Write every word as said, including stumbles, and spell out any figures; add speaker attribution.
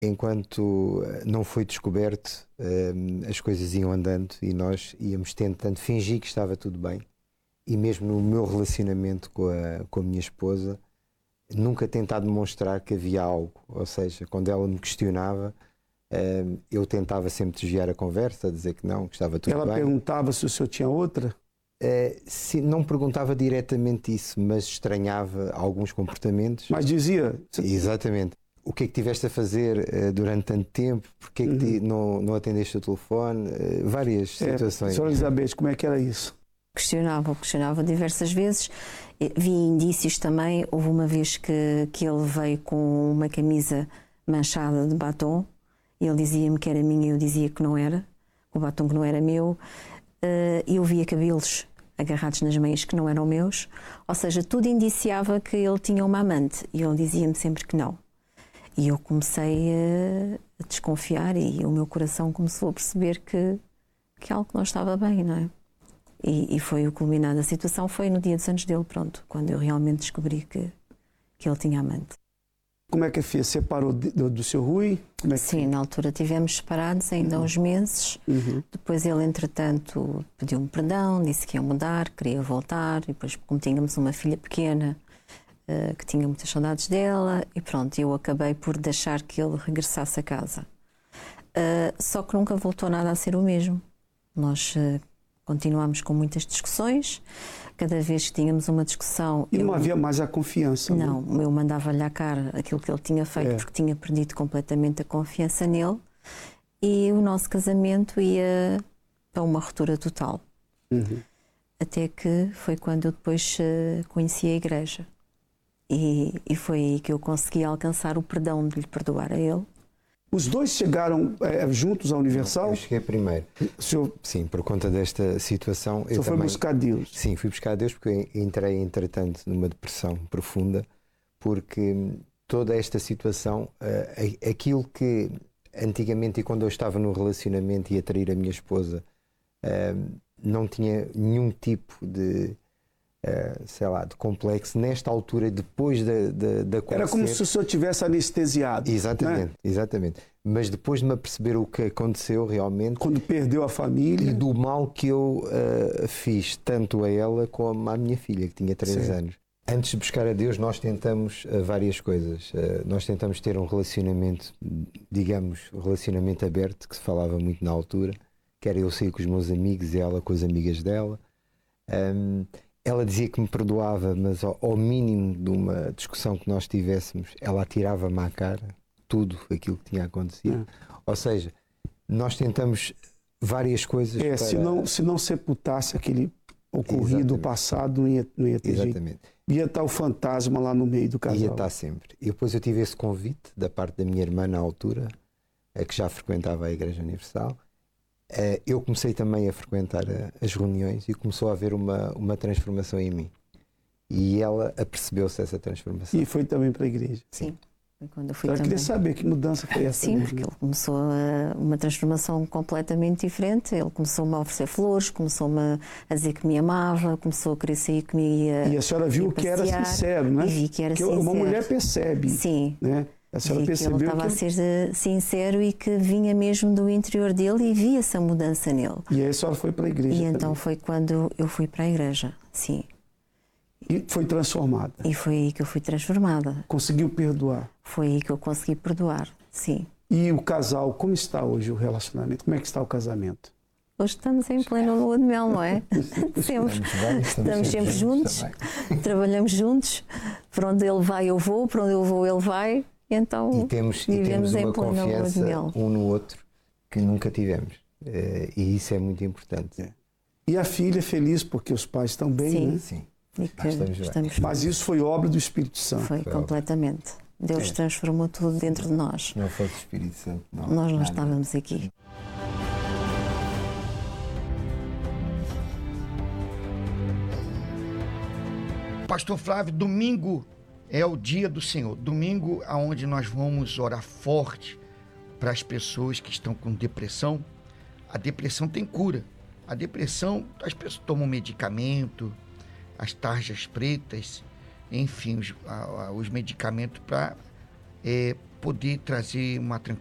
Speaker 1: Enquanto não foi descoberto, as coisas iam andando e nós íamos tentando fingir que estava tudo bem. E mesmo no meu relacionamento com a, com a minha esposa, nunca tentar demonstrar que havia algo. Ou seja, quando ela me questionava, eu tentava sempre desviar a conversa, dizer que não, que estava tudo
Speaker 2: ela
Speaker 1: bem.
Speaker 2: Ela perguntava se o senhor tinha outra?
Speaker 1: Uh, se, não perguntava diretamente isso, mas estranhava alguns comportamentos.
Speaker 2: Mas dizia?
Speaker 1: Exatamente. O que é que tiveste a fazer uh, durante tanto tempo? Porquê é que uhum. te, não, não atendeste o telefone? Uh, várias é, situações.
Speaker 2: Senhora Elizabeth, como é que era isso?
Speaker 3: Questionava, questionava diversas vezes. Vi indícios também. Houve uma vez que, que ele veio com uma camisa manchada de batom. Ele dizia-me que era minha e eu dizia que não era. O batom que não era meu. Uh, eu via cabelos agarrados nas meias que não eram meus, ou seja, tudo indiciava que ele tinha uma amante e ele dizia-me sempre que não. E eu comecei a, a desconfiar e o meu coração começou a perceber que, que algo não estava bem, não é? E, e foi o culminar da situação, foi no dia dos anos dele, pronto, quando eu realmente descobri que, que ele tinha amante.
Speaker 2: Como é que a filha separou do, do seu Rui? Como é que
Speaker 3: Sim,
Speaker 2: foi?
Speaker 3: na altura estivemos separados ainda há uhum. uns meses.
Speaker 2: Uhum.
Speaker 3: Depois ele, entretanto, pediu-me perdão, disse que ia mudar, queria voltar. E depois, como tínhamos uma filha pequena, uh, que tinha muitas saudades dela, e pronto, eu acabei por deixar que ele regressasse a casa. Uh, só que nunca voltou nada a ser o mesmo. Nós uh, continuámos com muitas discussões. Cada vez que tínhamos uma discussão...
Speaker 2: E não
Speaker 3: eu...
Speaker 2: havia mais a confiança?
Speaker 3: Não, não, eu mandava-lhe à cara aquilo que ele tinha feito, é. porque tinha perdido completamente a confiança nele, e o nosso casamento ia para uma ruptura total.
Speaker 2: Uhum.
Speaker 3: Até que foi quando eu depois uh, conheci a igreja. E, e foi aí que eu consegui alcançar o perdão de lhe perdoar a ele.
Speaker 2: Os dois chegaram é, juntos à Universal?
Speaker 1: Eu cheguei primeiro.
Speaker 2: O senhor...
Speaker 1: Sim, por conta desta situação.
Speaker 2: O senhor foi
Speaker 1: também...
Speaker 2: buscar Deus?
Speaker 1: Sim, fui buscar Deus porque eu entrei, entretanto, numa depressão profunda, porque toda esta situação, uh, aquilo que antigamente, e quando eu estava no relacionamento e a trair a minha esposa, uh, não tinha nenhum tipo de... Uh, sei lá, de complexo, nesta altura, depois da, da, da acontecer...
Speaker 2: Era como se o senhor tivesse anestesiado.
Speaker 1: Exatamente,
Speaker 2: né?
Speaker 1: exatamente. Mas depois de me aperceber o que aconteceu realmente...
Speaker 2: Quando perdeu a família...
Speaker 1: E do mal que eu uh, fiz, tanto a ela como à minha filha, que tinha três anos. Antes de buscar a Deus, nós tentamos uh, várias coisas. Uh, nós tentamos ter um relacionamento, digamos, um relacionamento aberto, que se falava muito na altura, que era eu sair com os meus amigos e ela com as amigas dela. Um, Ela dizia que me perdoava, mas ao, ao mínimo de uma discussão que nós tivéssemos, ela atirava-me à cara tudo aquilo que tinha acontecido. É. Ou seja, nós tentamos várias coisas.
Speaker 2: É, para... se, não, se não sepultasse aquele ocorrido do passado, não ia, não ia ter
Speaker 1: Exatamente.
Speaker 2: Jeito. Ia estar o fantasma lá no meio do casal.
Speaker 1: Ia estar sempre. E depois eu tive esse convite da parte da minha irmã na altura, que já frequentava a Igreja Universal. Eu comecei também a frequentar as reuniões e começou a haver uma, uma transformação em mim. E ela apercebeu-se dessa transformação.
Speaker 2: E foi também para a igreja?
Speaker 3: Sim. Foi quando eu fui
Speaker 2: eu
Speaker 3: também.
Speaker 2: queria saber que mudança foi essa.
Speaker 3: Sim,
Speaker 2: mesmo.
Speaker 3: porque ele começou a, uma transformação completamente diferente. Ele começou-me a oferecer flores, começou-me a, a dizer que me amava, começou a querer sair comigo.
Speaker 2: E a senhora viu que era sincero, né?
Speaker 3: E vi que era
Speaker 2: que
Speaker 3: sincero.
Speaker 2: Uma mulher percebe.
Speaker 3: Sim.
Speaker 2: Né? A senhora
Speaker 3: vi
Speaker 2: percebeu
Speaker 3: que ele estava
Speaker 2: que...
Speaker 3: a ser sincero e que vinha mesmo do interior dele e via essa mudança nele.
Speaker 2: E aí a senhora foi para a igreja.
Speaker 3: E
Speaker 2: também.
Speaker 3: então foi quando eu fui para a igreja, sim.
Speaker 2: E foi transformada.
Speaker 3: E foi aí que eu fui transformada.
Speaker 2: Conseguiu perdoar.
Speaker 3: Foi aí que eu consegui perdoar, sim.
Speaker 2: E o casal, como está hoje o relacionamento? Como é que está o casamento?
Speaker 3: Hoje estamos em plena lua de mel, não é? Sempre.
Speaker 1: Estamos, bem, estamos,
Speaker 3: estamos sempre juntos,
Speaker 1: juntos
Speaker 3: trabalhamos juntos. Para onde ele vai, eu vou. Para onde eu vou, ele vai. Então,
Speaker 1: e temos,
Speaker 3: vivemos
Speaker 1: e temos uma
Speaker 3: em plena lua de mel.
Speaker 1: confiança um no outro que nunca tivemos. E isso é muito importante.
Speaker 2: É. E a filha feliz porque os pais estão bem,
Speaker 3: sim.
Speaker 2: né?
Speaker 1: Sim.
Speaker 3: E que estamos estamos
Speaker 2: Mas isso foi obra do Espírito Santo.
Speaker 3: Foi, foi completamente. Obra. Deus é. transformou tudo dentro de nós.
Speaker 1: Não foi do Espírito Santo, não.
Speaker 3: Nós não
Speaker 1: Nada.
Speaker 3: estávamos aqui.
Speaker 4: Pastor Flávio, domingo é o dia do Senhor. Domingo onde nós vamos orar forte para as pessoas que estão com depressão. A depressão tem cura. A depressão, as pessoas tomam medicamento, as tarjas pretas, enfim, os, a, os medicamentos para é, poder trazer uma